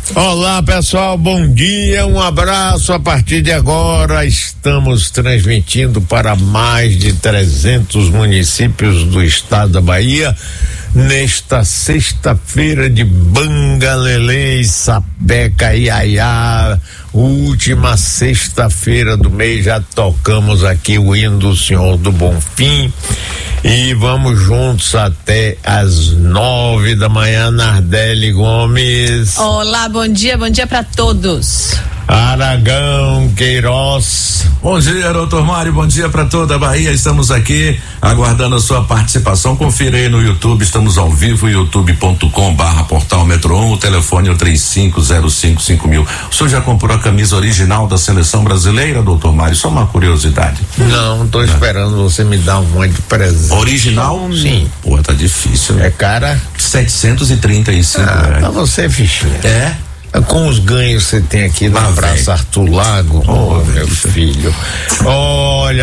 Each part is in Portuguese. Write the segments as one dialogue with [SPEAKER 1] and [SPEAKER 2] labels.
[SPEAKER 1] Olá pessoal, bom dia, um abraço. A partir de agora estamos transmitindo para mais de 300 municípios do estado da Bahia nesta sexta-feira de Bangalelê, Sapeca, Iaiá, última sexta-feira do mês. Já tocamos aqui o hino do Senhor do Bonfim e vamos juntos até às 9 da manhã. Nardelli Gomes.
[SPEAKER 2] Olá, bom dia para todos.
[SPEAKER 1] Aragão Queiroz.
[SPEAKER 3] Bom dia, doutor Mário, bom dia para toda a Bahia. Estamos aqui aguardando a sua participação. Confira aí no YouTube, estamos ao vivo, youtube.com/portal Metro 1, o telefone é o 35055000. O senhor já comprou a camisa original da seleção brasileira, doutor Mário? Só uma curiosidade.
[SPEAKER 1] Não, tô esperando você me dar um monte de presente.
[SPEAKER 3] Original?
[SPEAKER 1] Sim.
[SPEAKER 3] Pô, tá difícil, né?
[SPEAKER 1] É cara?
[SPEAKER 3] 735 reais.
[SPEAKER 1] Pra você, fichinha.
[SPEAKER 3] É?
[SPEAKER 1] Com os ganhos que você tem aqui na Praça Arthur Lago, meu filho. Olha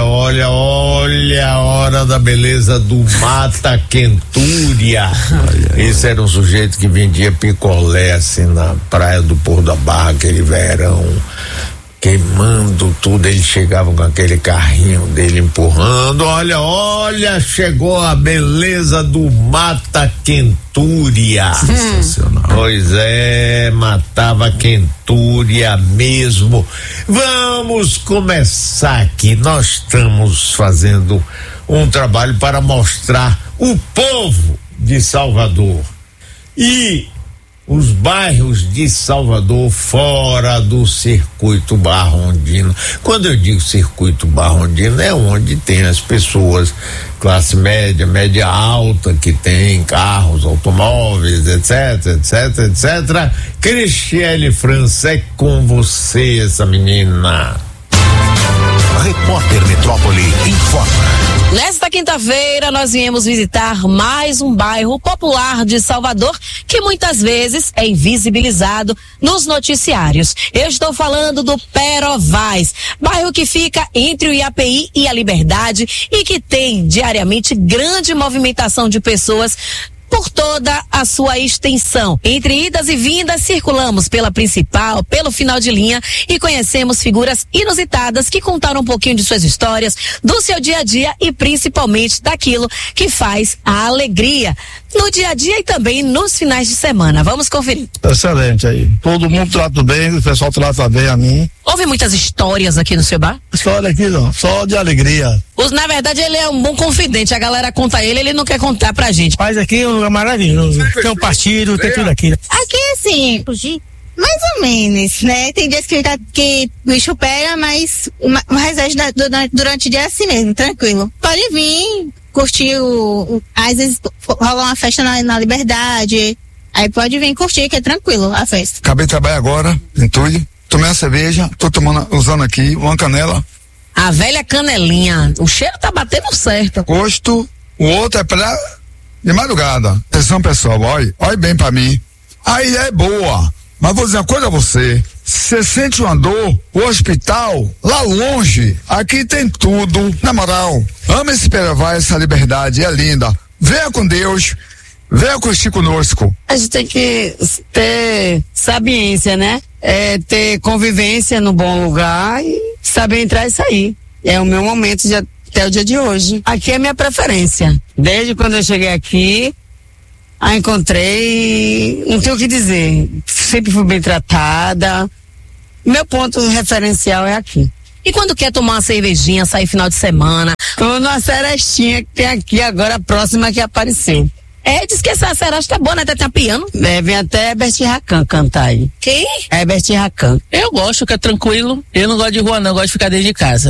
[SPEAKER 1] a hora da beleza do Mata Quentúria. Esse era um sujeito que vendia picolé assim na praia do Porto da Barra, aquele verão, queimando tudo. Ele chegava com aquele carrinho dele empurrando. Olha, chegou a beleza do Mata Quentúria.
[SPEAKER 3] Sensacional.
[SPEAKER 1] Pois é, matava quentúria mesmo. Vamos começar aqui. Nós estamos fazendo um trabalho para mostrar o povo de Salvador e os bairros de Salvador fora do circuito Barrondina. Quando eu digo circuito Barrondina, é onde tem as pessoas classe média, média alta, que tem carros, automóveis, etc. Cristiane França, é com você essa menina.
[SPEAKER 4] Repórter Metrópole informa.
[SPEAKER 2] Nesta quinta-feira nós viemos visitar mais um bairro popular de Salvador que muitas vezes é invisibilizado nos noticiários. Eu estou falando do Perovais, bairro que fica entre o IAPI e a Liberdade e que tem diariamente grande movimentação de pessoas por toda a sua extensão. Entre idas e vindas, circulamos pela principal, pelo final de linha e conhecemos figuras inusitadas que contaram um pouquinho de suas histórias, do seu dia a dia e principalmente daquilo que faz a alegria no dia a dia e também nos finais de semana. Vamos conferir.
[SPEAKER 5] Excelente aí. Todo mundo trata bem, o pessoal trata bem a mim.
[SPEAKER 2] Houve muitas histórias aqui no seu bar?
[SPEAKER 5] História aqui não, só de alegria.
[SPEAKER 2] Na verdade, ele é um bom confidente. A galera conta ele não quer contar pra gente.
[SPEAKER 5] Mas aqui é um lugar maravilhoso. Tem um partido, tem tudo aqui.
[SPEAKER 6] Aqui é assim, mais ou menos, né? Tem dias que o bicho pega, mas o resto durante o dia é assim mesmo, tranquilo. Pode vir, curtir às vezes rola uma festa na Liberdade, aí pode vir curtir, que é tranquilo a festa.
[SPEAKER 5] Acabei de trabalhar agora, em Tude, tomei uma cerveja, tô usando aqui uma canela.
[SPEAKER 2] A velha canelinha, o cheiro tá batendo certo.
[SPEAKER 5] Gosto, o outro é pra de madrugada. Atenção pessoal, olha bem pra mim. A ilha é boa, mas vou dizer uma coisa a você. Você sente uma dor, o hospital, lá longe, aqui tem tudo. Na moral, ama esse Perovais, essa Liberdade, é linda. Venha com Deus, venha curtir conosco.
[SPEAKER 7] A gente tem que ter sabiência, né? Ter convivência no bom lugar e saber entrar e sair. É o meu momento até o dia de hoje. Aqui é minha preferência. Desde quando eu cheguei aqui, a encontrei, não tenho o que dizer. Sempre fui bem tratada. Meu ponto referencial é aqui.
[SPEAKER 2] E quando quer tomar uma cervejinha, sair final de semana?
[SPEAKER 7] Tô numa serestinha que tem aqui agora, a próxima que apareceu.
[SPEAKER 2] Diz que essa seresta é boa, né? Tem piano.
[SPEAKER 7] Vem até Herbert Racan cantar aí.
[SPEAKER 2] Quem?
[SPEAKER 7] Herbert Racan.
[SPEAKER 8] Eu gosto, que é tranquilo. Eu não gosto de rua, não. Eu gosto de ficar dentro de casa.